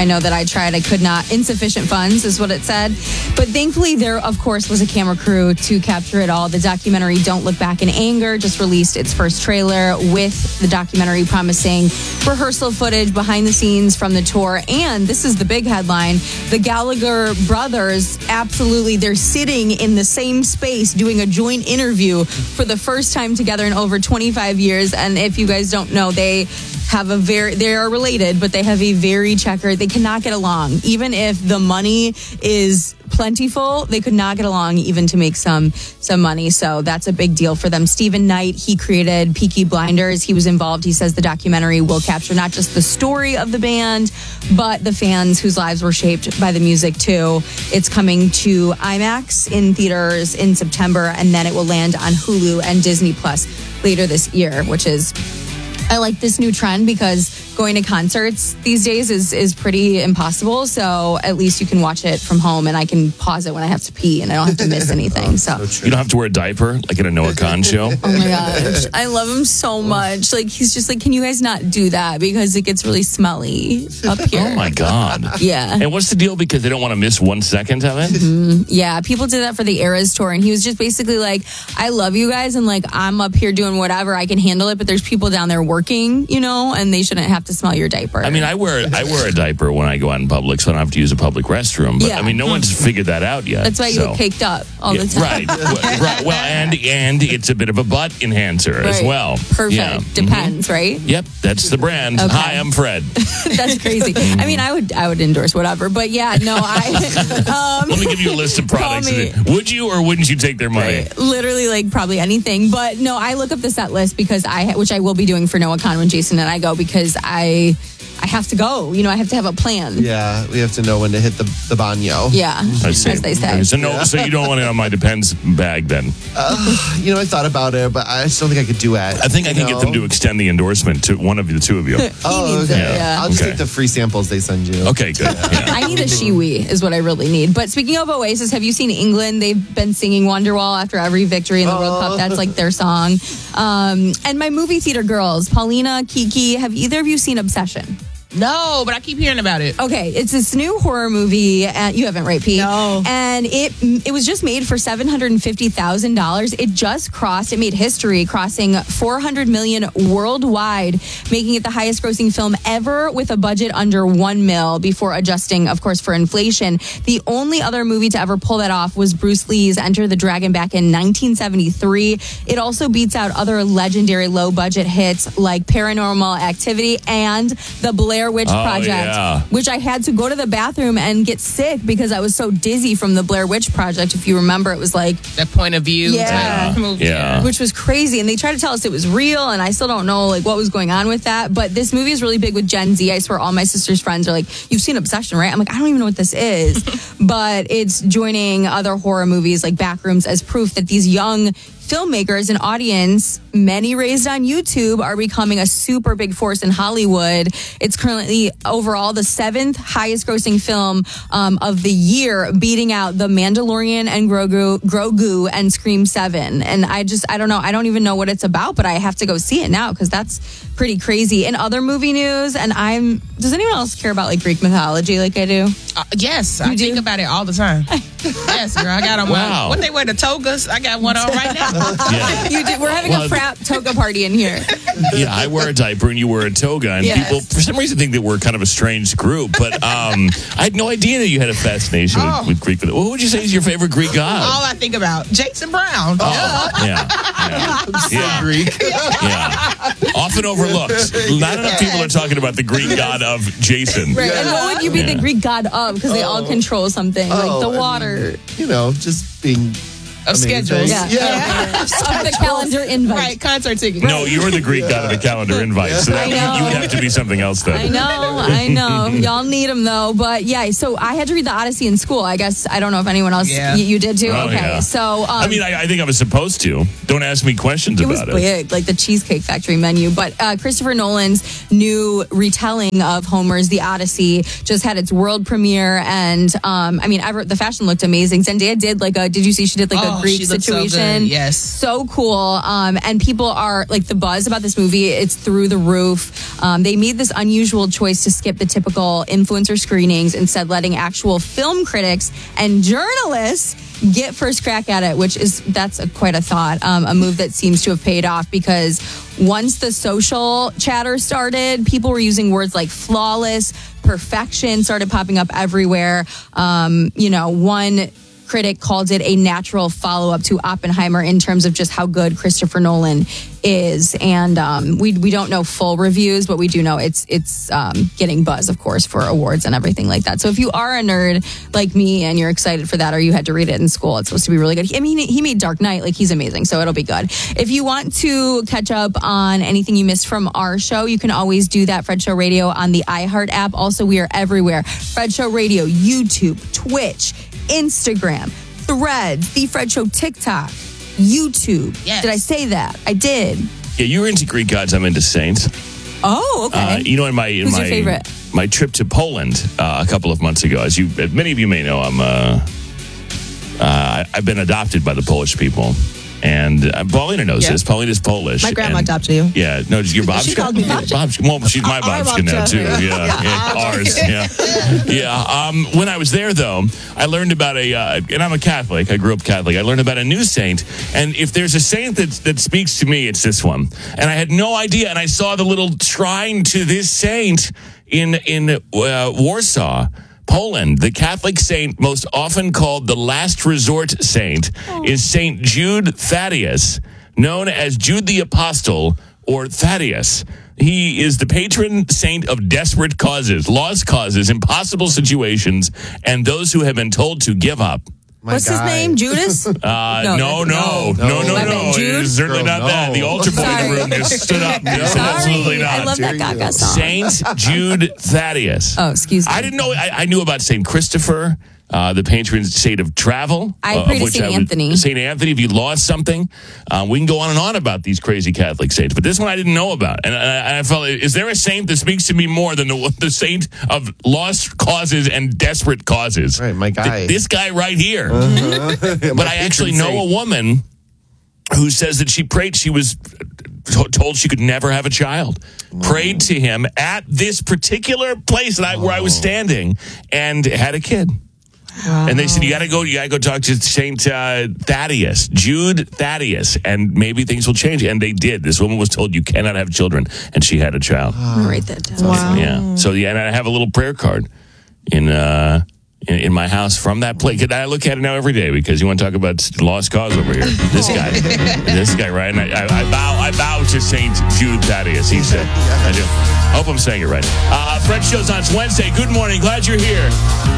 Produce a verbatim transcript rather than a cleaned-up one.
I know that I tried. I could not. Insufficient funds is what it said. But thankfully, there, of course, was a camera crew to capture it all. The documentary Don't Look Back in Anger just released its first trailer with the documentary promising rehearsal footage, behind the scenes from the tour. And this is the big headline. The Gallagher brothers, absolutely, they're sitting in the same space doing a joint interview for the first time together in over twenty-five years. And if you guys don't know, they have a very, they are related, but they have a very checkered, they cannot get along. Even if the money is plentiful, they could not get along even to make some some money. So that's a big deal for them. Stephen Knight, he created Peaky Blinders. He was involved. He says the documentary will capture not just the story of the band, but the fans whose lives were shaped by the music too. It's coming to IMAX in theaters in September, and then it will land on Hulu and Disney Plus later this year, which is, I like this new trend because going to concerts these days is, is pretty impossible. So at least you can watch it from home, and I can pause it when I have to pee and I don't have to miss anything. So you don't have to wear a diaper like in a Noah Khan show. Oh my gosh. I love him so much. Like, he's just like, can you guys not do that? Because it gets really smelly up here. Oh my God. Yeah. And what's the deal? Because they don't want to miss one second of it? Mm-hmm. Yeah. People did that for the Eras tour, and he was just basically like, I love you guys, and like, I'm up here doing whatever. I can handle it, but there's people down there working, you know, and they shouldn't have to smell your diaper. I mean, I wear I wear a diaper when I go out in public, so I don't have to use a public restroom. But Yeah. I mean, no one's figured that out yet. That's why you so. get caked up all Yeah, the time. Right. well, right. Well, and and it's a bit of a butt enhancer as Right. well. Perfect. Yeah. Depends, right? Yep, that's the brand. Okay. Hi, I'm Fred. That's crazy. I mean, I would I would endorse whatever, but yeah, no, I um, Let me give you a list of products. me. Would you or wouldn't you take their money? literally like probably anything. But no, I look up the set list because I, which I will be doing for Noah Khan when Jason and I go, because I, I have to go. You know, I have to have a plan. Yeah, we have to know when to hit the, the baño. Yeah, I see. as they say. So no, so you don't want it on my Depends bag then? Uh, you know, I thought about it, but I just don't think I could do it. I think I you can know? get them to extend the endorsement to one of the two of you. Oh, needs okay. it, yeah. I'll just Okay. take the free samples they send you. Okay, good. Yeah. I need a shiwi is what I really need. But speaking of Oasis, have you seen England? They've been singing Wonderwall after every victory in the World Cup. That's like their song. Um, and my movie theater girls, Paulina, Kiki, have either of you seen Obsession? No, but I keep hearing about it. Okay, it's this new horror movie. And you haven't, right, Pete? No. And it it was just made for seven hundred fifty thousand dollars. It just crossed, it made history, crossing four hundred million dollars worldwide, making it the highest grossing film ever with a budget under one mil before adjusting, of course, for inflation. The only other movie to ever pull that off was Bruce Lee's Enter the Dragon back in nineteen seventy-three. It also beats out other legendary low-budget hits like Paranormal Activity and The Blair Witch Oh, Project, yeah. which I had to go to the bathroom and get sick because I was so dizzy from the Blair Witch Project. If you remember, it was like, That point of view. Yeah. type movie. Yeah. which was crazy. And they tried to tell us it was real, and I still don't know like what was going on with that. But this movie is really big with Gen Z. I swear all my sister's friends are like, you've seen Obsession, right? I'm like, I don't even know what this is. But it's joining other horror movies like Backrooms as proof that these young filmmakers and audience, many raised on YouTube, are becoming a super big force in Hollywood. It's currently overall the seventh highest grossing film um, of the year, beating out The Mandalorian and Grogu, Grogu and Scream seven. And I just, I don't know. I don't even know what it's about, but I have to go see it now because that's pretty crazy. In other movie news, and I'm, does anyone else care about like Greek mythology like I do? Uh, yes, I You do? think about it all the time. Yes, girl, I got on Wow. my. What they wear the togas? I got one on right now. Yeah. You do, we're having Well, a frat toga party in here. Yeah, I wear a diaper and you wear a toga, and Yes. people for some reason think that we're kind of a strange group. But um, I had no idea that you had a fascination Oh. with, with Greek. What would you say is your favorite Greek god? All I think about Jason Brown. Oh, yeah, yeah, yeah. Greek. Yeah. Often overlooked. Not enough people are talking about the Greek god of Jason. Right. And what would you be Yeah. the Greek god of? Because they all control something, Oh, like the I water. mean, you know, just being Of amazing. schedules. Yeah. Yeah. Of the calendar invite. Right, concert ticket. No, you're the Greek god of the calendar invite. So that, I know. you would have to be something else then. I know, I know. Y'all need them though. But yeah, so I had to read the Odyssey in school. I guess, I don't know if anyone else, Yeah. y- you did too? Oh, okay. yeah. So, um, I mean, I, I think I was supposed to. Don't ask me questions it was about it. big, like the Cheesecake Factory menu. But uh, Christopher Nolan's new retelling of Homer's The Odyssey just had its world premiere. And um, I mean, ever, the fashion looked amazing. Zendaya did like a, did you see she did like a Oh, Greek she looks so situation. good. Yes. So cool. Um, and people are like the buzz about this movie. It's through the roof. Um, they made this unusual choice to skip the typical influencer screenings, instead letting actual film critics and journalists get first crack at it, which is that's a, quite a thought. Um, a move that seems to have paid off, because once the social chatter started, people were using words like flawless, perfection started popping up everywhere. Um, you know, one critic called it a natural follow-up to Oppenheimer in terms of just how good Christopher Nolan is. And um, we we don't know full reviews, but we do know it's it's um, getting buzz, of course, for awards and everything like that. So if you are a nerd like me and you're excited for that, or you had to read it in school, it's supposed to be really good. I mean, he made Dark Knight. Like, he's amazing, so it'll be good. If you want to catch up on anything you missed from our show, you can always do that. Fred Show Radio on the iHeart app. Also, we are everywhere. Fred Show Radio, YouTube, Twitch, Instagram, Threads, The Fred Show TikTok, YouTube. Yes. Did I say that? I did. Yeah, you were into Greek gods. I'm into saints. Oh, okay. Uh, you know, in my in Who's my your favorite? my trip to Poland uh, a couple of months ago, as you as many of you may know, I'm uh, uh, I've been adopted by the Polish people. And uh, Paulina knows Yeah. this. Paulina's Polish. My grandma and, adopted you. Yeah, no, your babshka. She called me babshka. Babshka. Well, she's my Our babshka now babshka. too. Yeah, yeah. Ours. Yeah, yeah. Um, when I was there, though, I learned about a, uh, and I'm a Catholic. I grew up Catholic. I learned about a new saint, and if there's a saint that that speaks to me, it's this one. And I had no idea. And I saw the little shrine to this saint in in uh, Warsaw, Poland. The Catholic saint most often called the last resort saint is Saint Jude Thaddeus, known as Jude the Apostle or Thaddeus. He is the patron saint of desperate causes, lost causes, impossible situations, and those who have been told to give up. My What's his guy. name? Judas? Uh, no, no, no, no. no, no, My no. bad, Jude? It is certainly Girl, not that. no. The altar boy in Sorry. the room just stood up and said, Sorry. absolutely not. I love that Dare Gaga you. song. Saint Jude Thaddeus. Oh, excuse me. I didn't know. I, I knew about Saint Christopher, uh, the patron saint of travel. I uh, pray of to which Saint I would- Anthony. Saint Anthony, if you lost something, uh, we can go on and on about these crazy Catholic saints. But this one I didn't know about, and I, I felt, is there a saint that speaks to me more than the, the saint of lost causes and desperate causes? Right, my guy. Th- this guy right here. Uh-huh. But I actually know a woman who says that she prayed. She was t- told she could never have a child. Prayed to him at this particular place that I, where I was standing, and had a kid. Wow. And they said, you got to go. You got to go talk to Saint uh, Thaddeus, Jude Thaddeus, and maybe things will change. And they did. This woman was told you cannot have children, and she had a child. I'm gonna write that down. Wow. Yeah. So yeah, and I have a little prayer card in uh in, in my house from that place. I look at it now every day because you want to talk about lost cause over here. This guy, this guy, right? And I, I, I bow, I bow to Saint Jude Thaddeus. He said, I do. Hope I'm saying it right. Uh, Fred Show's on Wednesday. Good morning. Glad you're here.